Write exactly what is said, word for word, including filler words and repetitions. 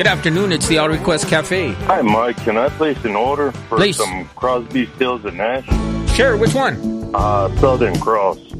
Good afternoon. It's the Auto Request Cafe. Hi, Mike. Can I place an order for Please. some Crosby, Stills, and Nash? Sure. Which one? Uh, Southern Cross.